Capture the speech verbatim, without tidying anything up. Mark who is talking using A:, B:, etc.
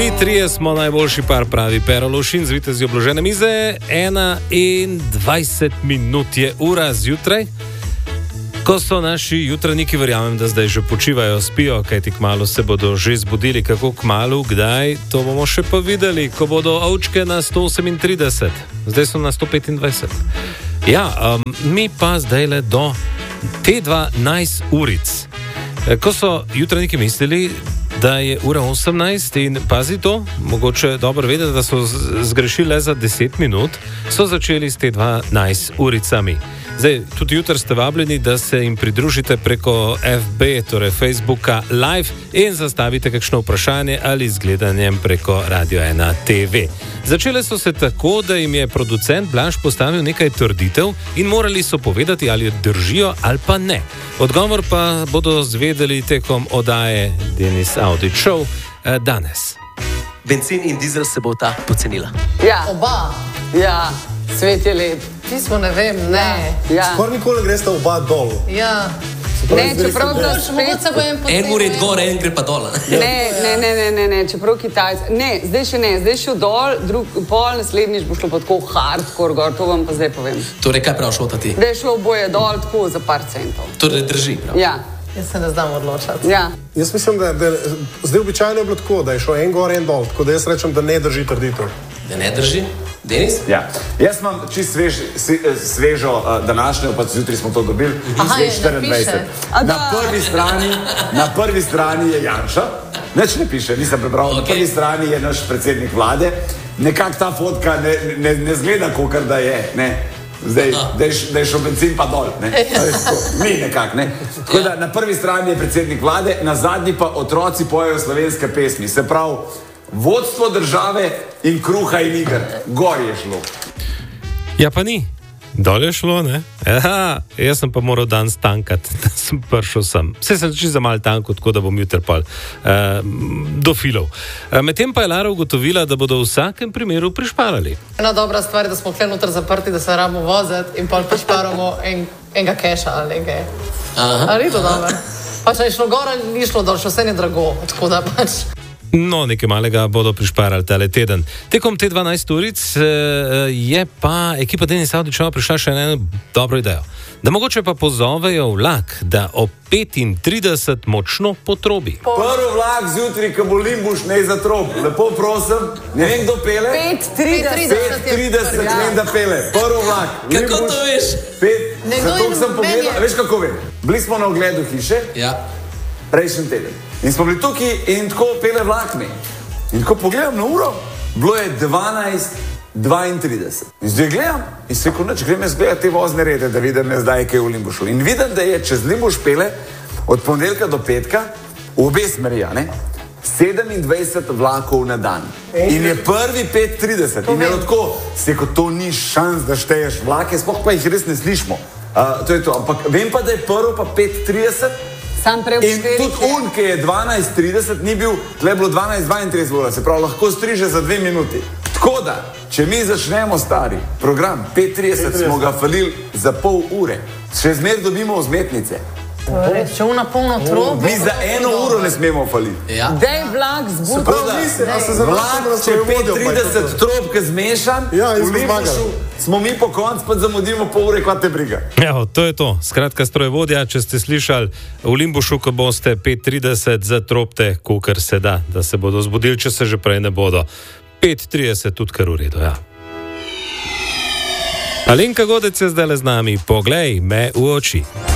A: Mi trije smo najboljši par, pravi Pero Lovšin, z vitezi obložene mize. ena in dvajset minut je ura zjutraj, ko so naši jutranjiki, verjamem, da zdaj že počivajo, spijo, kajti kmalu se bodo že zbudili. Kako kmalu, kdaj, to bomo še pa videli, ko bodo ovčke na sto osemintrideset, zdaj so na sto petindvajset. Ja, um, mi pa zdaj le do te dvanajst uric. Ko so jutranjiki mislili, da je ura osemnajst in pazi to, mogoče dobro vedeti, da so zgrešili le za deset minut, so začeli s te dvanajst uricami. Zdaj, tudi jutri ste vabljeni, da se jim pridružite preko F B, torej Facebooka Live in zastavite kakšno vprašanje ali z gledanjem preko Radio ena T V. Začele so se tako, da jim je producent Blaž postavil nekaj trditev in morali so povedati, ali držijo ali pa ne. Odgovor pa bodo zvedeli tekom oddaje Denis Audić Show danes.
B: Bencin in dizel se bo ta pocenila.
C: Ja.
D: Oba.
C: Ja, svet je lep.
D: Pismo ne vem, ne.
C: Ja.
E: Skoraj nikoli greste oba dol.
D: Ja.
C: Ne, čeprav da
D: Mogoče se bo en potem.
B: En ure gor, en gre pa dol.
C: Ne, ne, ne, ne, ne, ne, čeprav Kitajci. Ne, zdaj še ne, zdaj šel dol, drug, pol naslednjič bo šlo pa tako hardcore gor, to vam pa zdaj povem.
B: Torej, kaj prav šlo ti?
C: Da je šlo oboje dol tako za par centov.
B: Torej, drži, prav.
C: Ja.
D: Jaz se ne znam odločati.
C: Ja.
E: Jaz mislim, da, da zdaj običajno je bilo tako, da je šlo en gor, en dol, tako da jaz rečem, da ne drži trditev.
B: Da ne drži? Denis?
F: Ja. Jaz imam čist svež, svežo uh, današnjo, pa zjutraj smo to dobili.
D: Aha, je,
F: štiriindvajset. Na prvi strani, na prvi strani je Janša, nič ne piše, nisem prebral, okay. Na prvi strani je naš predsednik vlade. Nekako ta fotka ne, ne, ne zgleda, kakor da je, ne. Zdaj, da je, da je šel benzin pa dol, ne. Mi nekako, ne. Tako da na prvi strani je predsednik vlade, na zadnji pa otroci pojejo slovenske pesmi. Se pravi, vodstvo države in kruha in iger. Gor je šlo.
A: Ja, pa ni. Dol je šlo, ne? Ja, jaz sem pa moral danes tankati, da sem prišel sem. Vse sem čisto za malo tanko, tako da bom jutri pol uh, do filov. Uh, medtem pa je Lara ugotovila, da bodo v vsakem primeru prišparali.
D: Ena dobra stvar je, da smo tukaj noter zaprti, da se rabimo voziti in pol prišparamo en, enega keša ali nekaj. Ali ni to dobro? Pa če je šlo gor, ni šlo dol, še vse je drago, tako da pač...
A: No, nekaj malega bodo prišparali tale teden. Tekom te dvanajst uric je pa ekipa Denisa Audić Showa prišla še na eno dobro idejo. Da mogoče pa pozovejo vlak, da ob petintrideset močno potrobi.
F: Prvi vlak zjutraj, ko bo Limbuš, ne za trop. Lepo prosim, ne vem, kdo pele.
C: pet trideset.
F: pet trideset, ne vem, da pele. Prvi vlak.
B: Kako to veš?
F: Zato sem pogledal, veš kako vem. Bili smo na ogledu hiše.
B: Ja.
F: Prejšnji teden. In smo bili tukaj in tako pele vlakne. In ko pogledam na uro, bilo je dvanajst dvaintrideset. In zdaj gledam in se rekel, če grem jaz gledati te vozne rede, da vidim zdaj, kaj je v Limbušu. In vidim, da je čez Limbuš pele od ponedeljka do petka v obe smeri, ne? sedemindvajset vlakov na dan. In je prvi pet trideset. In je tako, se rekel, to ni šans, da šteješ vlake, sploh pa jih res ne slišimo. Uh, to je to. Ampak vem pa, da je prvo pa pet trideset.
C: Sam prej v
F: in tudi un, ki je dvanajst trideset, ni bil, tle je bilo dvanajst dvaintrideset ura, se pravi, lahko striže za dve minuti. Tako da, če mi začnemo stari program, pet trideset smo ga falili za pol ure, še zmer dobimo vzmetnice.
D: Če una polno trop.
F: Mi za eno uro ne smemo faliti.
B: Ja.
C: Dej vlak zbudi.
F: Vlak, če pet trideset trobke zmešan,
E: ja,
F: v Limbušu smo mi po koncu pa zamudimo pol ure, kva te briga.
A: Evo, to je to. Skratka, strojevodja, če ste slišali v Limbušu, ko boste pet trideset zatropte, kolikor se da, da se bodo zbudili, če se že prej ne bodo. pet trideset tudi kar v redu, ja. Alenka Godec je zdaj le z nami. Poglej me v oči.